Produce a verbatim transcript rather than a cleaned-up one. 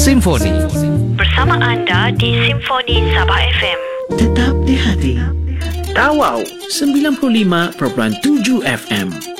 Simfoni. Bersama anda di Simfoni Sabah F M. Tetap di hati. Tawau sembilan puluh lima perpuluhan tujuh F M.